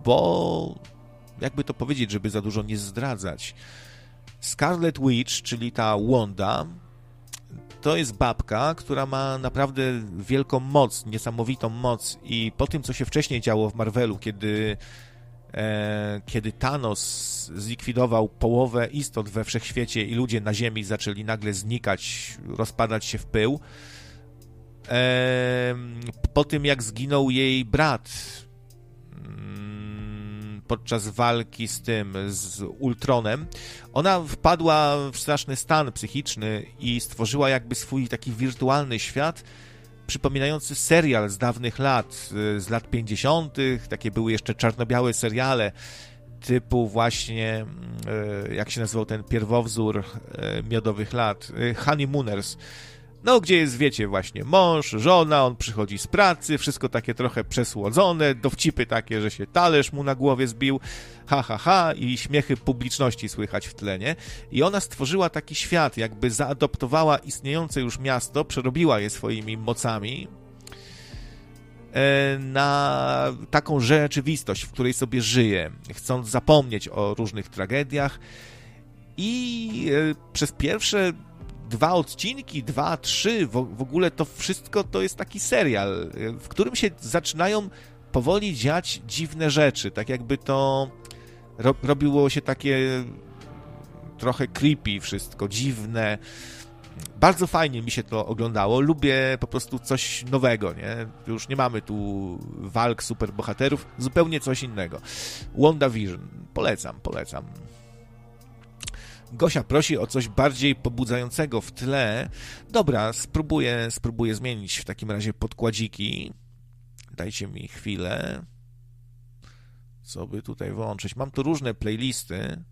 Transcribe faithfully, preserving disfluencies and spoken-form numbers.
bo jakby to powiedzieć, żeby za dużo nie zdradzać. Scarlet Witch, czyli ta Wanda, to jest babka, która ma naprawdę wielką moc, niesamowitą moc i po tym, co się wcześniej działo w Marvelu, kiedy, e, kiedy Thanos zlikwidował połowę istot we wszechświecie i ludzie na Ziemi zaczęli nagle znikać, rozpadać się w pył, e, po tym, jak zginął jej brat podczas walki z tym, z Ultronem, ona wpadła w straszny stan psychiczny i stworzyła jakby swój taki wirtualny świat, przypominający serial z dawnych lat, z lat pięćdziesiątych. Takie były jeszcze czarno-białe seriale typu właśnie, jak się nazywał ten pierwowzór miodowych lat, Honeymooners. No, gdzie jest, wiecie, właśnie mąż, żona, on przychodzi z pracy, wszystko takie trochę przesłodzone, dowcipy takie, że się talerz mu na głowie zbił, ha, ha, ha, i śmiechy publiczności słychać w tle, nie? I ona stworzyła taki świat, jakby zaadoptowała istniejące już miasto, przerobiła je swoimi mocami na taką rzeczywistość, w której sobie żyje, chcąc zapomnieć o różnych tragediach i przez pierwsze dwa odcinki, dwa, trzy, w, w ogóle to wszystko to jest taki serial, w którym się zaczynają powoli dziać dziwne rzeczy, tak jakby to ro, robiło się takie trochę creepy wszystko, dziwne. Bardzo fajnie mi się to oglądało, lubię po prostu coś nowego, nie? Już nie mamy tu walk superbohaterów, zupełnie coś innego. WandaVision, polecam, polecam. Gosia prosi o coś bardziej pobudzającego w tle. Dobra, spróbuję, spróbuję zmienić w takim razie podkładziki. Dajcie mi chwilę. Co by tutaj włączyć? Mam tu różne playlisty.